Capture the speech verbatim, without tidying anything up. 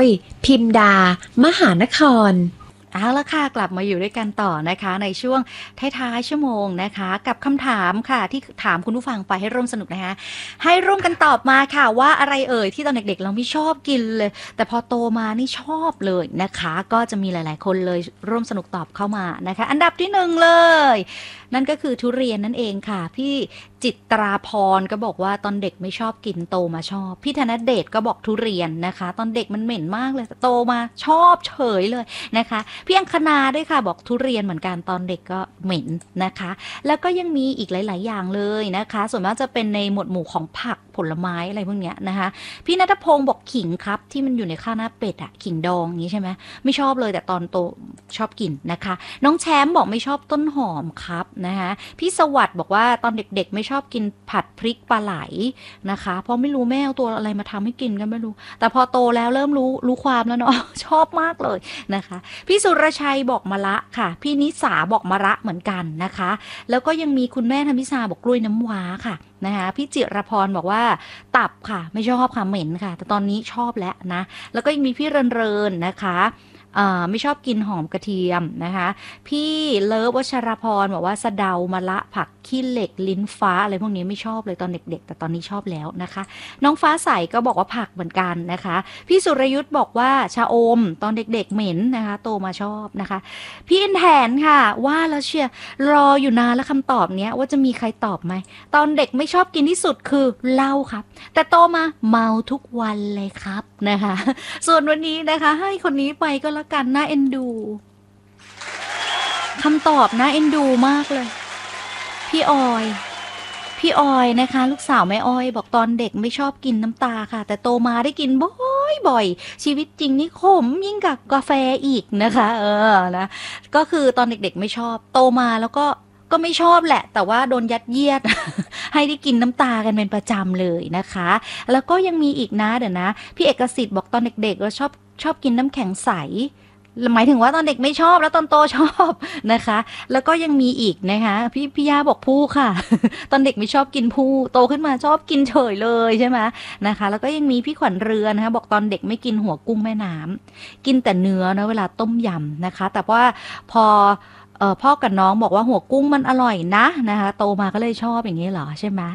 ยพิมดามหานครเอาละค่ะกลับมาอยู่ด้วยกันต่อนะคะในช่วงท้ายๆชั่วโมงนะคะกับคำถามค่ะที่ถามคุณผู้ฟังไปให้ร่วมสนุกนะคะให้ร่วมกันตอบมาค่ะว่าอะไรเอ่ยที่ตอนเด็กๆเราไม่ชอบกินเลยแต่พอโตมานี่ชอบเลยนะคะก็จะมีหลายๆคนเลยร่วมสนุกตอบเข้ามานะคะอันดับที่หนึ่งเลยนั่นก็คือทุเรียนนั่นเองค่ะพี่จิตราพรก็บอกว่าตอนเด็กไม่ชอบกินโตมาชอบพี่ธนเดชก็บอกทุเรียนนะคะตอนเด็กมันเหม็นมากเลยแต่โตมาชอบเฉยเลยนะคะพี่อังคณาด้วยค่ะบอกทุเรียนเหมือนกันตอนเด็กก็เหม็นนะคะแล้วก็ยังมีอีกหลายๆอย่างเลยนะคะส่วนมากจะเป็นในหมวดหมู่ของผักผลไม้อะไรพวกเนี้ยนะคะพี่ณัฐพงศ์บอกขิงครับที่มันอยู่ในข้าวหน้าเป็ดอะขิงดองอย่างนี้ใช่ไหมไม่ชอบเลยแต่ตอนโตชอบกินนะคะน้องแชมป์บอกไม่ชอบต้นหอมครับนะคะพี่สวัสดิ์บอกว่าตอนเด็กๆไม่ชอบกินผัดพริกปลาไหลนะคะเพราะไม่รู้แม่เอาตัวอะไรมาทำให้กินกันไม่รู้แต่พอโตแล้วเริ่มรู้รู้ความแล้วเนาะ ชอบมากเลยนะคะพี่สุรชัยบอกมะระค่ะพี่นิสาบอกมะระเหมือนกันนะคะแล้วก็ยังมีคุณแม่ธรรมิสาบอกกล้วยน้ำว้าค่ะนะคะพี่จิรพรบอกว่าตับค่ะไม่ชอบค่ะเหม็นค่ะแต่ตอนนี้ชอบแล้วนะแล้วก็ยังมีพี่เรินเรินนะคะไม่ชอบกินหอมกระเทียมนะคะพี่เลิฟวชรพรบอกว่าสะเดามะละผักขี้เหล็กลิ้นฟ้าอะไรพวกนี้ไม่ชอบเลยตอนเด็กๆแต่ตอนนี้ชอบแล้วนะคะน้องฟ้าใสก็บอกว่าผักเหมือนกันนะคะพี่สุรยุทธ์บอกว่าชาอมตอนเด็กๆเหม็นนะคะโตมาชอบนะคะพี่อินแทนค่ะว่าแล้วเชียร์รออยู่นานแล้วคำตอบเนี้ยว่าจะมีใครตอบไหมตอนเด็กไม่ชอบกินที่สุดคือเหล้าครับแต่โตมาเมาทุกวันเลยครับนะคะส่วนวันนี้นะคะให้คนนี้ไปก็แล้วกันน่าเอ็นดูคำตอบน่าเอ็นดูมากเลยพี่ออยพี่ออยนะคะลูกสาวแม่ออยบอกตอนเด็กไม่ชอบกินน้ำตาค่ะแต่โตมาได้กินบ่อยๆชีวิตจริงนี่ขมยิ่งกับกาแฟอีกนะคะเออนะก็คือตอนเด็กๆไม่ชอบโตมาแล้วก็ก็ไม่ชอบแหละแต่ว่าโดนยัดเยียด ให้ได้กินน้ำตากันเป็นประจำเลยนะคะแล้วก็ยังมีอีกนะเดี๋ยวนะพี่เอกสิทธิ์บอกตอนเด็กๆเราชอบชอบกินน้ำแข็งใสหมายถึงว่าตอนเด็กไม่ชอบแล้วตอนโตชอบนะคะแล้วก็ยังมีอีกนะคะพี่พี่ย่าบอกผู้ค่ะ ตอนเด็กไม่ชอบกินผู้โตขึ้นมาชอบกินเฉยเลยใช่ไหมนะคะแล้วก็ยังมีพี่ขวัญเรือนะคะบอกตอนเด็กไม่กินหัวกุ้งแม่น้ำกินแต่เนื้อนะเวลาต้มยำนะคะแต่ว่าพอเออพ่อกับน้องบอกว่าหัวกุ้งมันอร่อยนะนะคะโตมาก็เลยชอบอย่างนี้เหรอใช่ไหม